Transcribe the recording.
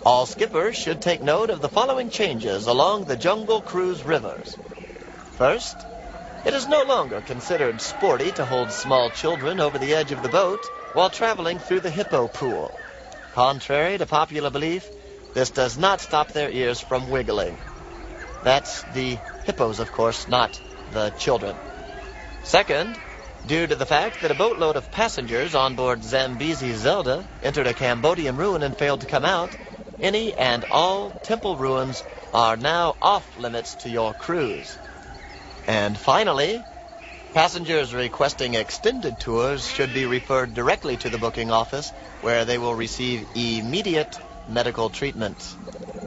All skippers should take note of the following changes along the Jungle Cruise rivers. First, it is no longer considered sporty to hold small children over the edge of the boat while traveling through the hippo pool. Contrary to popular belief, this does not stop their ears from wiggling. That's the hippos, of course, not the children. Second, due to the fact that a boatload of passengers on board Zambezi Zelda entered a Cambodian ruin and failed to come out, any and all temple ruins are now off limits to your cruise. And finally, passengers requesting extended tours should be referred directly to the booking office, where they will receive immediate medical treatment.